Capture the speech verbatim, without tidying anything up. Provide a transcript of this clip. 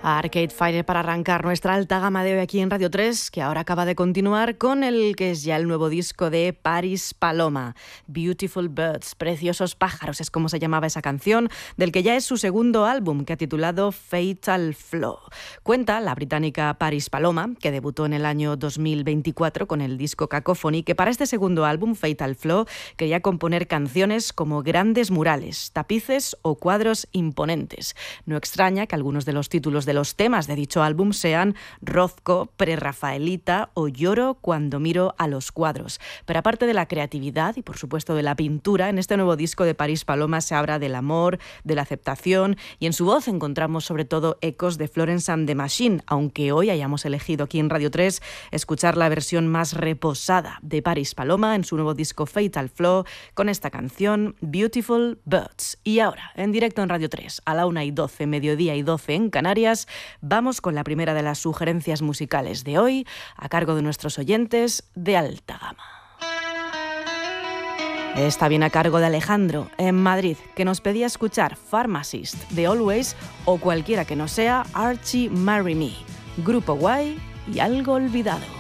Arcade Fire para arrancar nuestra alta gama de hoy aquí en Radio tres, que ahora acaba de continuar con el que es ya el nuevo disco de Paris Paloma, Beautiful Birds, Preciosos Pájaros, es como se llamaba esa canción, del que ya es su segundo álbum, que ha titulado Fatal Flaw. Cuenta la británica Paris Paloma, que debutó en el año dos mil veinticuatro con el disco Cacophony, que para este segundo álbum, Fatal Flaw, quería componer canciones como grandes murales, tapices o cuadros imponentes. No extraña que algunos de los títulos de los temas de dicho álbum sean Rozco, Prerrafaelita o Lloro cuando miro a los cuadros. Pero aparte de la creatividad y por supuesto de la pintura, en este nuevo disco de Paris Paloma se habla del amor, de la aceptación, y en su voz encontramos sobre todo ecos de Florence and the Machine, aunque hoy hayamos elegido aquí en Radio tres escuchar la versión más reposada de Paris Paloma en su nuevo disco Fatal Flaw con esta canción Beautiful Birds. Y ahora, en directo en Radio tres, a la una y doce, mediodía y doce en Canarias, vamos con la primera de las sugerencias musicales de hoy, a cargo de nuestros oyentes de alta gama. Está bien a cargo de Alejandro, en Madrid, que nos pedía escuchar Pharmacist de Always o cualquiera que no sea Archie Marry Me, Grupo Guay y Algo Olvidado.